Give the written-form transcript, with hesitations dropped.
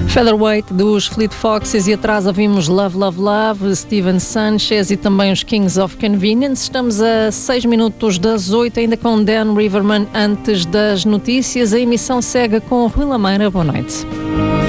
Featherweight dos Fleet Foxes e atrás ouvimos Love, Love, Love, Steven Sanchez e também os Kings of Convenience. Estamos a 6 minutos das 8, ainda com Dan Riverman antes das notícias. A emissão segue com o Rui Lameira. Boa noite.